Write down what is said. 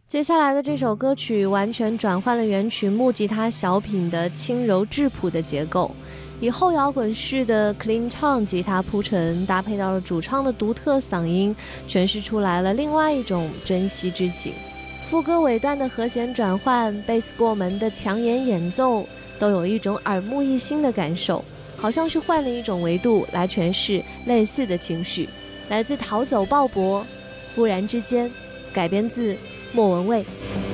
接下来的这首歌曲完全转换了原曲木吉他小品的轻柔质朴的结构，以后摇滚式的 clean 唱吉他铺陈，搭配到了主唱的独特嗓音，诠释出来了另外一种珍惜之情。副歌尾段的和弦转换，贝斯过门的强言演奏，都有一种耳目一新的感受，好像是换了一种维度来诠释类似的情绪。来自逃走鲍勃，忽然之间，改编自莫文蔚。